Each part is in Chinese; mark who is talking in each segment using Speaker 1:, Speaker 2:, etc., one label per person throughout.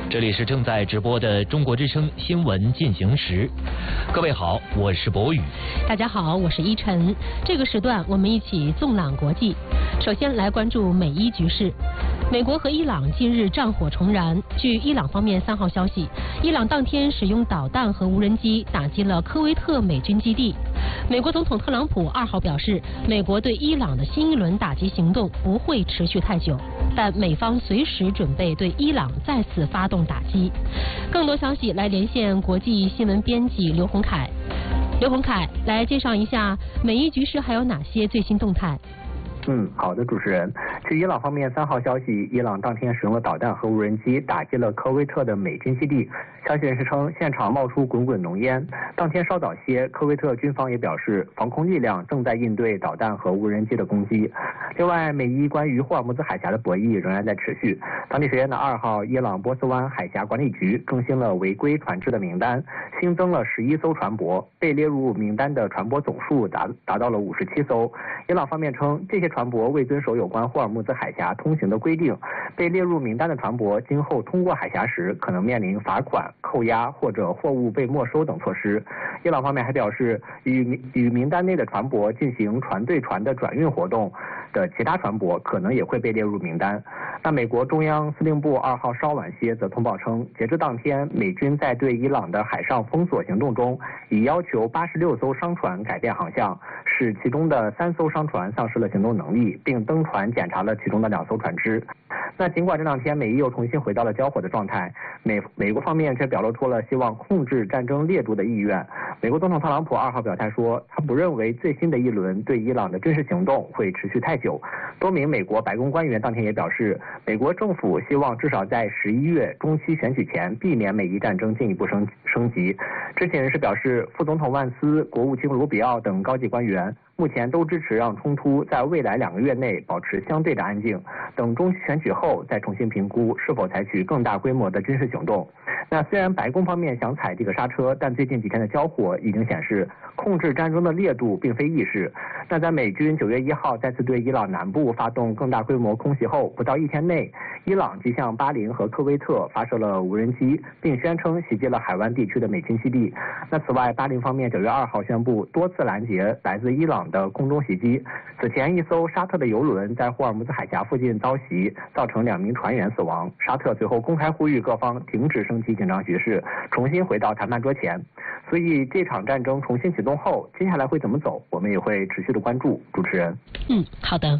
Speaker 1: 这里是正在直播的中国之声新闻进行时。各位好，我是博宇。
Speaker 2: 大家好，我是依晨。这个时段我们一起纵览国际。首先来关注美伊局势。美国和伊朗近日战火重燃。据伊朗方面3号消息，伊朗当天使用导弹和无人机打击了科威特美军基地。美国总统特朗普2号表示，美国对伊朗的新一轮打击行动不会持续太久，但美方随时准备对伊朗再次发动打击。更多消息来连线国际新闻编辑刘洪凯。刘洪凯，来介绍一下美伊局势还有哪些最新动态？
Speaker 3: 好的，主持人。据伊朗方面3号消息，伊朗当天使用了导弹和无人机打击了科威特的美军基地。消息人士称，现场冒出滚滚浓烟。当天稍早些，科威特军方也表示，防空力量正在应对导弹和无人机的攻击。另外，美伊关于霍尔木兹海峡的博弈仍然在持续。当地时间的2号，伊朗波斯湾海峡管理局更新了违规船只的名单，新增了11艘船舶，被列入名单的船舶总数达到了57艘。伊朗方面称，这些船舶未遵守有关霍尔木兹海峡通行的规定，被列入名单的船舶今后通过海峡时可能面临罚款、扣押或者货物被没收等措施。伊朗方面还表示，与名单内的船舶进行船对船的转运活动的其他船舶可能也会被列入名单。那美国中央司令部2号稍晚些则通报称，截至当天，美军在对伊朗的海上封锁行动中，已要求86艘商船改变航向，使其中的3艘商船丧失了行动能力，并登船检查了其中的2艘船只。那尽管这2天美伊又重新回到了交火的状态，美国方面却表露出了希望控制战争烈度的意愿。美国总统特朗普2号表态说，他不认为最新的一轮对伊朗的军事行动会持续太久。多名美国白宫官员当天也表示，美国政府希望至少在11月中期选举前避免美伊战争进一步升级。知情人士表示，副总统万斯、国务卿卢比奥等高级官员目前都支持让冲突在未来2个月内保持相对的安静，等中期选举后再重新评估是否采取更大规模的军事行动。那虽然白宫方面想踩这个刹车，但最近几天的交火已经显示，控制战争的烈度并非易事。那在美军9月1号再次对伊朗南部发动更大规模空袭后，不到1天内，伊朗即向巴林和科威特发射了无人机，并宣称袭击了海湾地区的美军基地。那此外，巴林方面9月2号宣布多次拦截来自伊朗的空中袭击。此前一艘沙特的油轮在霍尔木兹海峡附近遭袭，造成2名船员死亡。沙特随后公开呼吁各方停止升级紧张局势，重新回到谈判桌前。所以这场战争重新启动后，接下来会怎么走，我们也会持续的关注。主持人，
Speaker 2: 好的。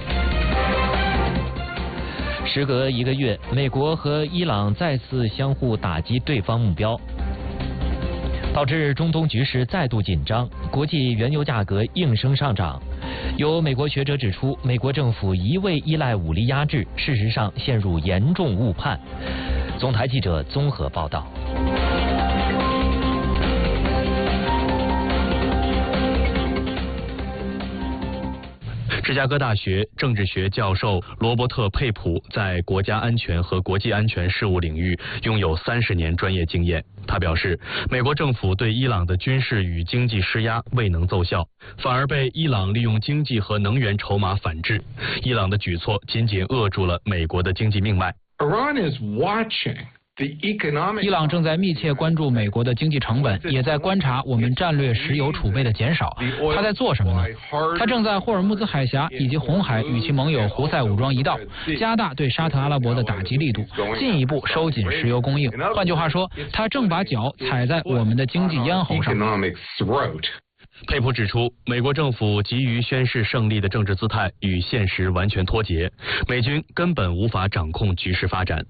Speaker 1: 时隔1个月，美国和伊朗再次相互打击对方目标，导致中东局势再度紧张，国际原油价格应声上涨。有美国学者指出，美国政府一味依赖武力压制，事实上陷入严重误判。总台记者综合报道。
Speaker 4: 芝加哥大学政治学教授罗伯特·佩普在国家安全和国际安全事务领域拥有30年专业经验。他表示，美国政府对伊朗的军事与经济施压未能奏效，反而被伊朗利用经济和能源筹码反制。伊朗的举措仅仅扼住了美国的经济命脉。
Speaker 5: 伊朗正在密切关注美国的经济成本，也在观察我们战略石油储备的减少。他在做什么呢？他正在霍尔木兹海峡以及红海与其盟友胡塞武装一道，加大对沙特阿拉伯的打击力度，进一步收紧石油供应。换句话说，他正把脚踩在我们的经济咽喉上。
Speaker 4: 佩普指出，美国政府急于宣示胜利的政治姿态与现实完全脱节，美军根本无法掌控局势发展。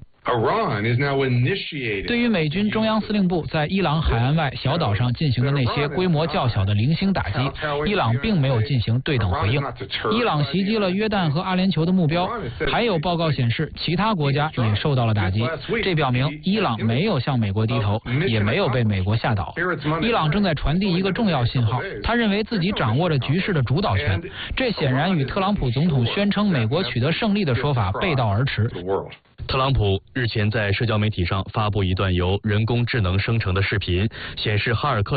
Speaker 5: 对于美军中央司令部在伊朗海岸外小岛上进行的那些规模较小的零星打击，伊朗并没有进行对等回应。伊朗袭击了约旦和阿联酋的目标，还有报告显示其他国家也受到了打击。这表明伊朗没有向美国低头，也没有被美国吓倒。伊朗正在传递一个重要信号，他认为自己掌握着局势的主导权，这显然与特朗普总统宣称美国取得胜利的说法背道而驰。
Speaker 4: 特朗普日前在社交媒体上发布一段由人工智能生成的视频，显示哈尔克